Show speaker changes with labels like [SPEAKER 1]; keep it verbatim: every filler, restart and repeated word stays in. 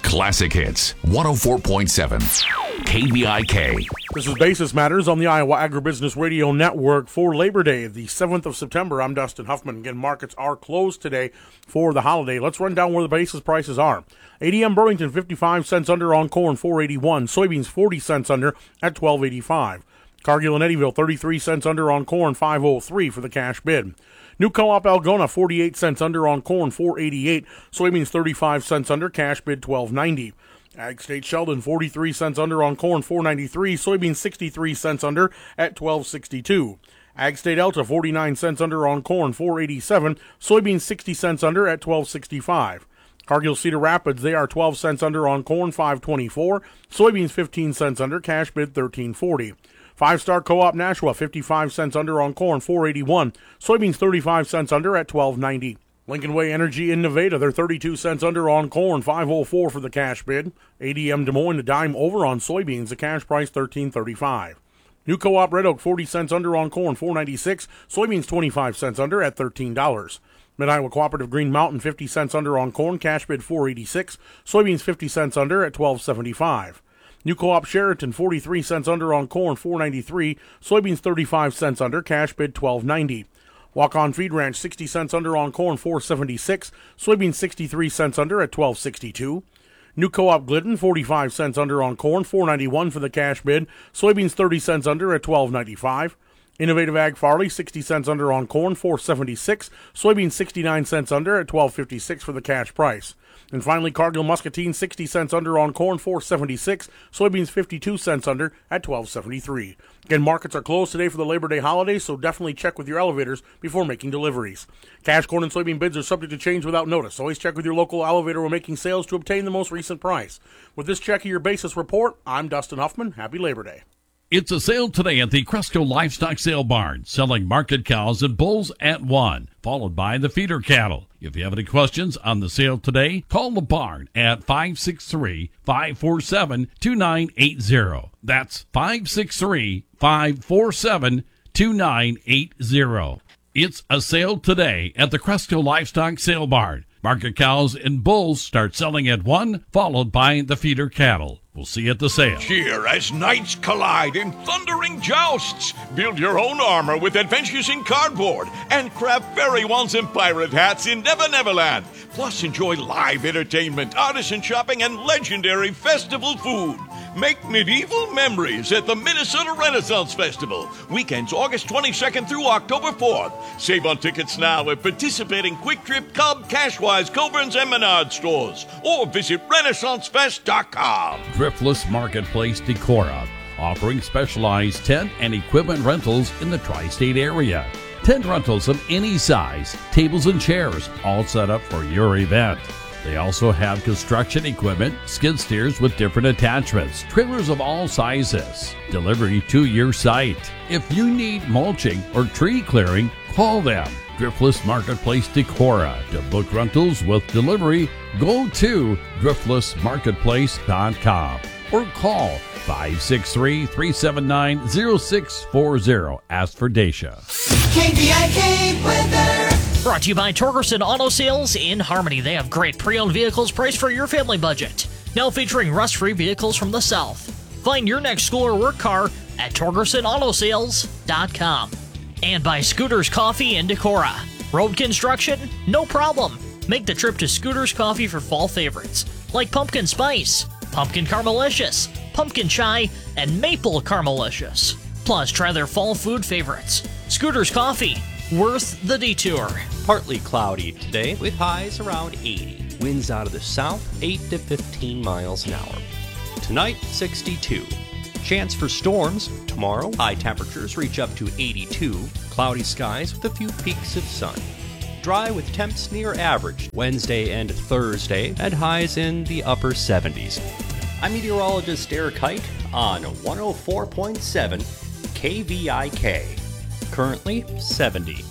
[SPEAKER 1] Classic Hits, one oh four point seven, K V I K.
[SPEAKER 2] This is Basis Matters on the Iowa Agribusiness Radio Network for Labor Day, the seventh of September. I'm Dustin Huffman. Again, markets are closed today for the holiday. Let's run down where the basis prices are. A D M Burlington, fifty-five cents under on corn, four eighty-one. Soybeans, forty cents under at twelve eighty-five. Cargill and Eddyville, thirty-three cents under on corn, five oh three for the cash bid. New Co-op Algona, forty-eight cents under on corn, four eighty-eight. Soybeans, thirty-five cents under, cash bid twelve ninety. Ag State Sheldon, forty-three cents under on corn, four ninety-three. Soybeans, sixty-three cents under at twelve sixty-two. Ag State Elta, forty-nine cents under on corn, four eighty-seven. Soybeans, sixty cents under at twelve sixty-five. Cargill Cedar Rapids, they are twelve cents under on corn, five twenty-four. Soybeans, fifteen cents under, cash bid thirteen forty. Five Star Co-op Nashua, fifty-five cents under on corn, four eighty-one. Soybeans, thirty-five cents under at twelve ninety. Lincoln Way Energy in Nevada, they're thirty-two cents under on corn, five oh four for the cash bid. A D M Des Moines, a dime over on soybeans, the cash price thirteen thirty-five. New Co-op Red Oak, forty cents under on corn, four ninety-six. Soybeans, twenty-five cents under at thirteen dollars. Mid-Iowa Cooperative Green Mountain, fifty cents under on corn, cash bid four eighty-six. Soybeans, fifty cents under at twelve seventy-five. New Co-op Sheraton, forty-three cents under on corn, four ninety-three. Soybeans, thirty-five cents under, cash bid twelve ninety. Walk-On Feed Ranch, sixty cents under on corn, four seventy-six. Soybeans, sixty-three cents under at twelve sixty-two. New Co-op Glidden, forty-five cents under on corn, four ninety-one for the cash bid. Soybeans, thirty cents under at twelve ninety-five. Innovative Ag Farley, sixty cents under on corn, four seventy-six. Soybeans, sixty-nine cents under at twelve fifty-six for the cash price. And finally, Cargill Muscatine, sixty cents under on corn, four seventy-six. Soybeans, fifty-two cents under at twelve seventy-three. Again, markets are closed today for the Labor Day holiday, so definitely check with your elevators before making deliveries. Cash corn and soybean bids are subject to change without notice. Always check with your local elevator when making sales to obtain the most recent price. With this check of your basis report, I'm Dustin Huffman. Happy Labor Day.
[SPEAKER 3] It's a sale today at the Cresco Livestock Sale Barn, selling market cows and bulls at one, followed by the feeder cattle. If you have any questions on the sale today, call the barn at five six three, five four seven, two nine eight zero. That's five six three, five four seven, two nine eight zero. It's a sale today at the Cresco Livestock Sale Barn. Market cows and bulls start selling at one, followed by the feeder cattle. We'll see you at the sale.
[SPEAKER 4] Cheer as knights collide in thundering jousts. Build your own armor with Adventures in Cardboard and craft fairy wands and pirate hats in Never Neverland. Plus, enjoy live entertainment, artisan shopping, and legendary festival food. Make medieval memories at the Minnesota Renaissance Festival. Weekends August twenty-second through October fourth. Save on tickets now at participating Quick Trip, Cub, Cashwise, Coburn's, and Menard stores. Or visit Renaissance Fest dot com.
[SPEAKER 3] Driftless Marketplace Decorah, offering specialized tent and equipment rentals in the tri-state area. Tent rentals of any size, tables and chairs, all set up for your event. They also have construction equipment, skid steers with different attachments, trailers of all sizes, delivery to your site. If you need mulching or tree clearing, call them. Driftless Marketplace Decorah. To book rentals with delivery, go to driftless marketplace dot com or call five six three, three seven nine, zero six four zero. Ask for Dacia.
[SPEAKER 5] K V I K weather.
[SPEAKER 6] Brought to you by Torgerson Auto Sales in Harmony. They have great pre-owned vehicles priced for your family budget. Now featuring rust-free vehicles from the South. Find your next school or work car at Torgerson Auto Sales dot com. And by Scooters Coffee in Decorah. Road construction? No problem. Make the trip to Scooters Coffee for fall favorites like Pumpkin Spice, Pumpkin Caramelicious, Pumpkin Chai, and Maple Caramelicious. Plus, try their fall food favorites. Scooters Coffee, worth the detour.
[SPEAKER 7] Partly cloudy today with highs around eighty. Winds out of the south, eight to fifteen miles an hour. Tonight, sixty-two. Chance for storms tomorrow. High temperatures reach up to eighty-two. Cloudy skies with a few peaks of sun. Dry with temps near average Wednesday and Thursday, and highs in the upper seventies. I'm meteorologist Eric Hite on one oh four point seven K V I K. Currently seventy.